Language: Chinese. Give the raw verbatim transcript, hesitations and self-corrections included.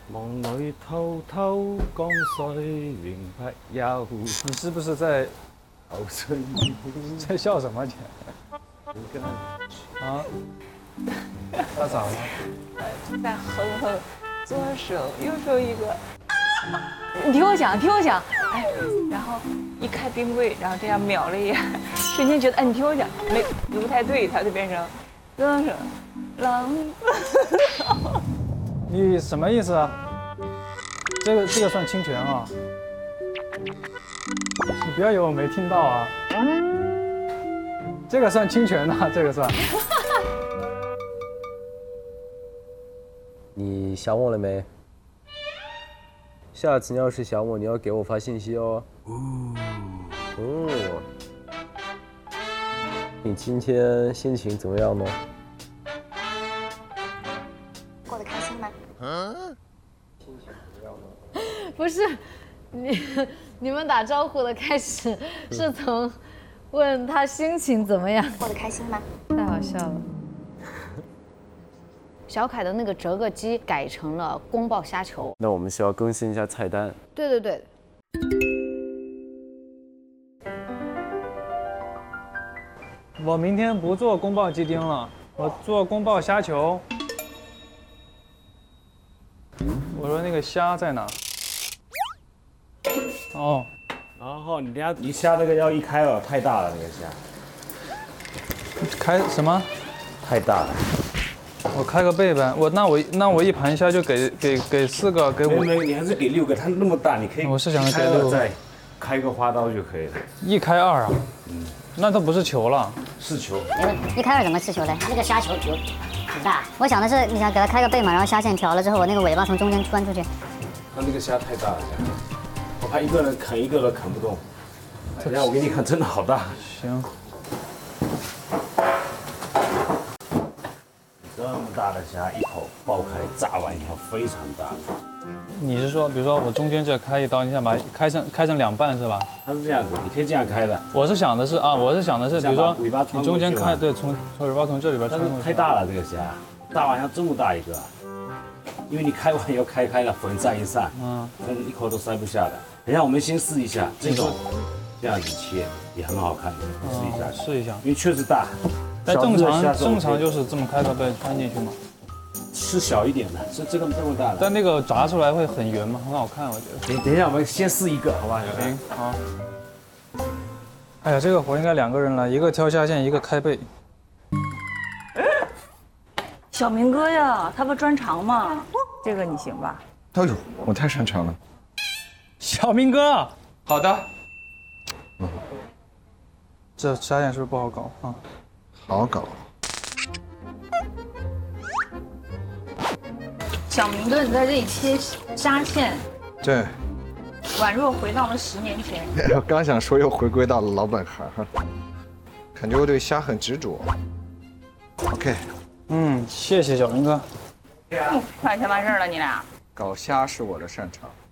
梦里偷偷江水永不休。 你是不是在后水在笑什么？你啊？他咋了？ 再哼哼，左手右手一个。你听我讲，听我讲，哎，然后一开冰柜，然后这样瞄了一眼，瞬间觉得，哎，你听我讲，没不太对，它就变成歌声，狼。 你什么意思啊？这个这个算侵权啊！你不要以为我没听到啊！这个算侵权呐、啊，这个算。 你想我了没？下次你要是想我，你要给我发信息哦。哦。你今天心情怎么样呢？ 过得开心吗？嗯。 不是，你你们打招呼的开始是从问他心情怎么样？ 过得开心吗？ 太好笑了。小凯的那个折个鸡改成了宫爆虾球。 那我们需要更新一下菜单。 对对对。 我明天不做宫爆鸡丁了，我做宫爆虾球。我说那个虾在哪？哦， 然后你等下你虾那个要一开了，太大了那个虾。 开什么？ 太大了。 我开个背呗，我那我那我一盘虾就给给给四个，给五。 没没，你还是给六个，它那么大，你可以。 我是想给六个。 再开个花刀就可以了。 一开二啊？嗯。那它不是球了。是球。 一开二怎么吃球嘞？那个虾球球很大。我想的是，你想给它开个背嘛，然后虾线调了之后，我那个尾巴从中间穿出去。 它那个虾太大了，我怕一个人啃一个都啃不动。等下我给你看，真的好大。 行。 这么大的虾一口爆开，炸完以后非常大。 你是说，比如说我中间这开一刀，你想把它开成开成两半是吧？ 它是这样子，你可以这样开的。 我是想的是啊，我是想的是，比如说尾巴你中间开，对，从从尾巴从这里边穿过去。 太大了这个虾，大完像这么大一个，因为你开完以后开开了，粉散一散，嗯，一口都塞不下的。等一下我们先试一下这种，这样子切也很好看的，试一下， 试一下， 因为确实大。 但正常正常就是这么开个背穿进去嘛。 是小一点的，是这个这么大的。 但那个炸出来会很圆吗？很好看，我觉得。 你等一下，我们先试一个，好吧？ 行，好。哎呀，这个活应该两个人来，一个挑虾线，一个开背。 小明哥呀，他不专长吗？这个你行吧？ 哎呦，我太擅长了。 小明哥， 好的。 嗯。这虾线是不是不好搞啊？ 好搞。 小明哥，你在这里切虾线， 对， 宛若回到了十年前。 我刚想说又回归到了老本行，感觉我对虾很执着。OK， 嗯，谢谢小明哥。 嗯，快全完事儿了，你俩。 搞虾是我的擅长。